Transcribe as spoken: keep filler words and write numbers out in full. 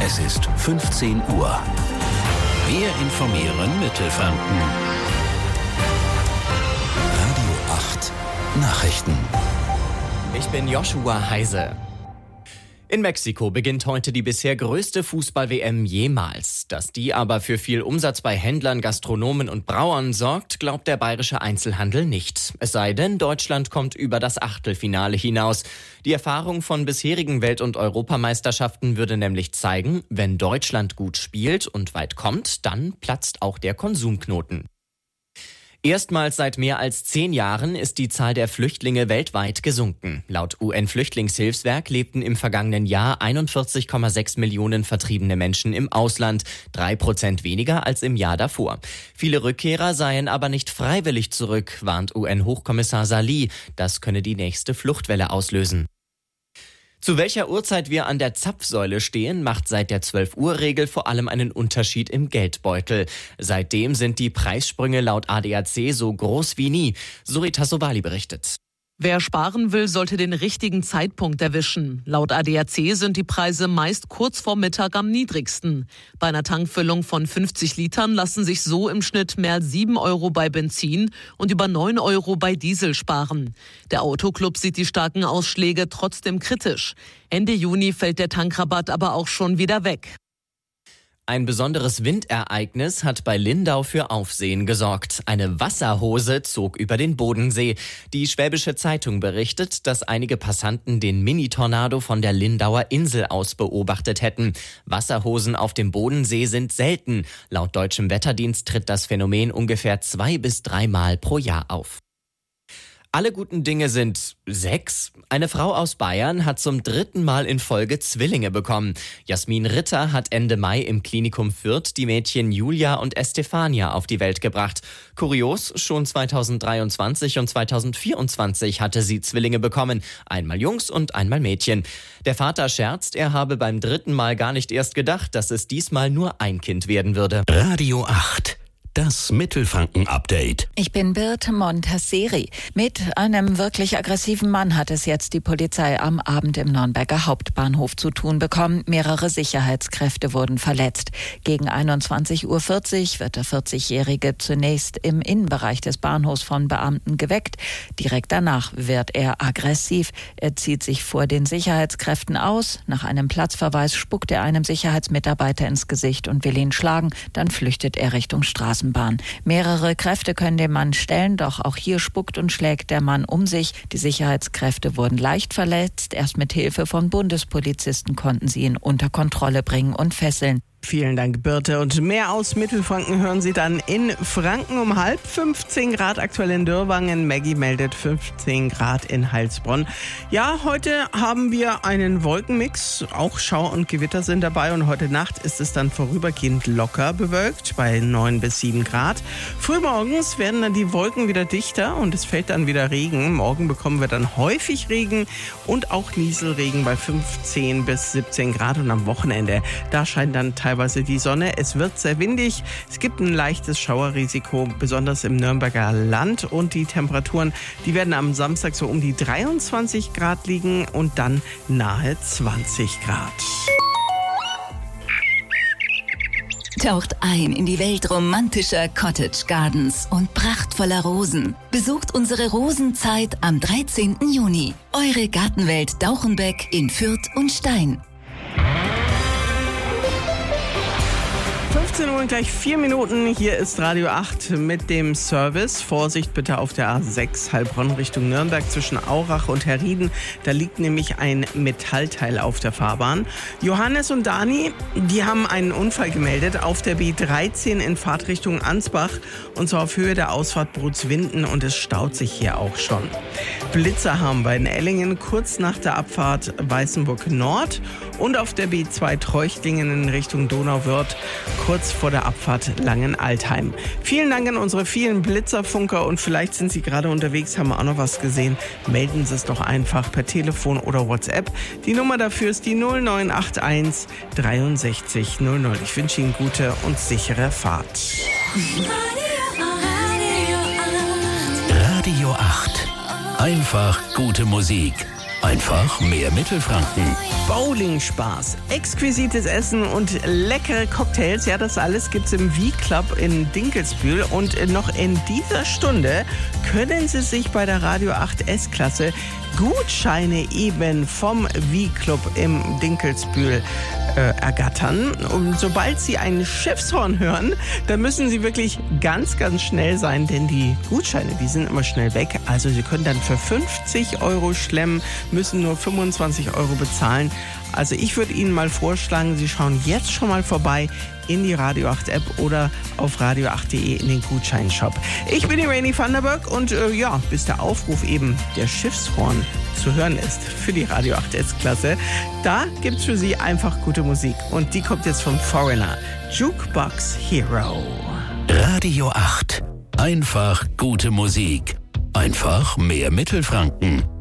Es ist fünfzehn Uhr. Wir informieren Mittelfranken. Radio acht Nachrichten. Ich bin Joshua Heise. In Mexiko beginnt heute die bisher größte Fußball-W M jemals. Dass die aber für viel Umsatz bei Händlern, Gastronomen und Brauern sorgt, glaubt der bayerische Einzelhandel nicht. Es sei denn, Deutschland kommt über das Achtelfinale hinaus. Die Erfahrung von bisherigen Welt- und Europameisterschaften würde nämlich zeigen, wenn Deutschland gut spielt und weit kommt, dann platzt auch der Konsumknoten. Erstmals seit mehr als zehn Jahren ist die Zahl der Flüchtlinge weltweit gesunken. Laut U N-Flüchtlingshilfswerk lebten im vergangenen Jahr einundvierzig Komma sechs Millionen vertriebene Menschen im Ausland, drei Prozent weniger als im Jahr davor. Viele Rückkehrer seien aber nicht freiwillig zurück, warnt U N-Hochkommissar Salih. Das könne die nächste Fluchtwelle auslösen. Zu welcher Uhrzeit wir an der Zapfsäule stehen, macht seit der zwölf-Uhr-Regel vor allem einen Unterschied im Geldbeutel. Seitdem sind die Preissprünge laut A D A C so groß wie nie. Surita Sobali berichtet. Wer sparen will, sollte den richtigen Zeitpunkt erwischen. Laut A D A C sind die Preise meist kurz vor Mittag am niedrigsten. Bei einer Tankfüllung von fünfzig Litern lassen sich so im Schnitt mehr als sieben Euro bei Benzin und über neun Euro bei Diesel sparen. Der Autoclub sieht die starken Ausschläge trotzdem kritisch. Ende Juni fällt der Tankrabatt aber auch schon wieder weg. Ein besonderes Windereignis hat bei Lindau für Aufsehen gesorgt. Eine Wasserhose zog über den Bodensee. Die Schwäbische Zeitung berichtet, dass einige Passanten den Mini-Tornado von der Lindauer Insel aus beobachtet hätten. Wasserhosen auf dem Bodensee sind selten. Laut deutschem Wetterdienst tritt das Phänomen ungefähr zwei bis dreimal pro Jahr auf. Alle guten Dinge sind sechs. Eine Frau aus Bayern hat zum dritten Mal in Folge Zwillinge bekommen. Jasmin Ritter hat Ende Mai im Klinikum Fürth die Mädchen Julia und Estefania auf die Welt gebracht. Kurios, schon zweitausenddreiundzwanzig und zweitausendvierundzwanzig hatte sie Zwillinge bekommen. Einmal Jungs und einmal Mädchen. Der Vater scherzt, er habe beim dritten Mal gar nicht erst gedacht, dass es diesmal nur ein Kind werden würde. Radio acht. Das Mittelfranken-Update. Ich bin Birte Montasseri. Mit einem wirklich aggressiven Mann hat es jetzt die Polizei am Abend im Nürnberger Hauptbahnhof zu tun bekommen. Mehrere Sicherheitskräfte wurden verletzt. Gegen einundzwanzig Uhr vierzig wird der vierzigjährige zunächst im Innenbereich des Bahnhofs von Beamten geweckt. Direkt danach wird er aggressiv. Er zieht sich vor den Sicherheitskräften aus. Nach einem Platzverweis spuckt er einem Sicherheitsmitarbeiter ins Gesicht und will ihn schlagen. Dann flüchtet er Richtung Straßenbahn. Mehrere Kräfte können den Mann stellen, doch auch hier spuckt und schlägt der Mann um sich. Die Sicherheitskräfte wurden leicht verletzt. Erst mit Hilfe von Bundespolizisten konnten sie ihn unter Kontrolle bringen und fesseln. Vielen Dank, Birte. Und mehr aus Mittelfranken hören Sie dann in Franken um halb. fünfzehn Grad aktuell in Dürrwangen. Maggie meldet fünfzehn Grad in Heilsbronn. Ja, heute haben wir einen Wolkenmix. Auch Schauer und Gewitter sind dabei. Und heute Nacht ist es dann vorübergehend locker bewölkt bei neun bis sieben Grad. Frühmorgens werden dann die Wolken wieder dichter und es fällt dann wieder Regen. Morgen bekommen wir dann häufig Regen und auch Nieselregen bei fünfzehn bis siebzehn Grad. Und am Wochenende, da scheint dann teilweise die Sonne. Es wird sehr windig. Es gibt ein leichtes Schauerrisiko, besonders im Nürnberger Land. Und die Temperaturen, die werden am Samstag so um die dreiundzwanzig Grad liegen und dann nahe zwanzig Grad. Taucht ein in die Welt romantischer Cottage Gardens und prachtvoller Rosen. Besucht unsere Rosenzeit am dreizehnten Juni. Eure Gartenwelt Dauchenbeck in Fürth und Stein. fünfzehn Uhr und gleich vier Minuten. Hier ist Radio acht mit dem Service. Vorsicht bitte auf der A sechs Heilbronn Richtung Nürnberg zwischen Aurach und Herrieden. Da liegt nämlich ein Metallteil auf der Fahrbahn. Johannes und Dani, die haben einen Unfall gemeldet auf der B dreizehn in Fahrtrichtung Ansbach. Und zwar auf Höhe der Ausfahrt Brutzwinden und es staut sich hier auch schon. Blitzer haben wir in Ellingen kurz nach der Abfahrt Weißenburg Nord und auf der B zwei Treuchtlingen in Richtung Donauwörth kurz vor der Abfahrt Langenaltheim. Vielen Dank an unsere vielen Blitzerfunker und vielleicht sind Sie gerade unterwegs, haben auch noch was gesehen. Melden Sie es doch einfach per Telefon oder WhatsApp. Die Nummer dafür ist die null neun acht eins dreiundsechzig null null. Ich wünsche Ihnen gute und sichere Fahrt. Radio acht. Einfach gute Musik. Einfach mehr Mittelfranken. Bowling-Spaß, exquisites Essen und leckere Cocktails. Ja, das alles gibt's im V-Club in Dinkelsbühl. Und noch in dieser Stunde können Sie sich bei der Radio acht S-Klasse Gutscheine eben vom V-Club im Dinkelsbühl äh, ergattern. Und sobald Sie ein Schiffshorn hören, dann müssen Sie wirklich ganz, ganz schnell sein, denn die Gutscheine, die sind immer schnell weg. Also Sie können dann für fünfzig Euro schlemmen, müssen nur fünfundzwanzig Euro bezahlen. Also ich würde Ihnen mal vorschlagen, Sie schauen jetzt schon mal vorbei in die Radio acht App oder auf radio acht punkt de in den Gutscheinshop. Ich bin die Rainy Vanderberg und äh, ja, bis der Aufruf eben der Schiffshorn zu hören ist für die Radio acht S-Klasse, da gibt's für Sie einfach gute Musik. Und die kommt jetzt vom Foreigner, Jukebox Hero. Radio acht. Einfach gute Musik. Einfach mehr Mittelfranken.